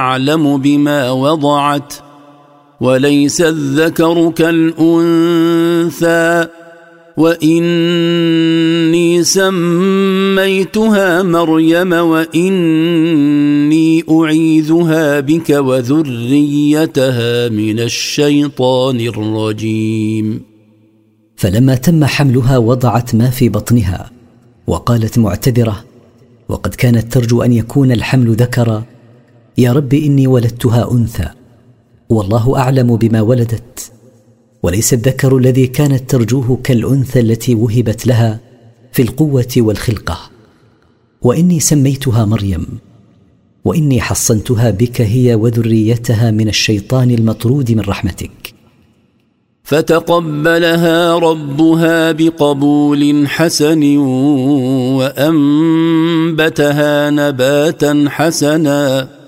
أعلم بما وضعت وليس الذكر كالأنثى وإني سميتها مريم وإني أعيذها بك وذريتها من الشيطان الرجيم. فلما تم حملها وضعت ما في بطنها وقالت معتذرة وقد كانت ترجو أن يكون الحمل ذكرا: يا رب إني ولدتها أنثى والله أعلم بما ولدت وليس الذكر الذي كانت ترجوه كالأنثى التي وهبت لها في القوة والخلقة، وإني سميتها مريم وإني حصنتها بك هي وذريتها من الشيطان المطرود من رحمتك. فتقبلها ربها بقبول حسن وأنبتها نباتا حسنا